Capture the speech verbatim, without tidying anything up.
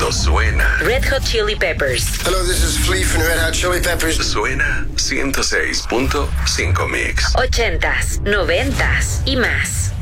Cuando suena Red Hot Chili Peppers. Hello, this is Flea from Red Hot Chili Peppers. Suena ciento seis punto cinco Mix. Ochentas, noventas y más.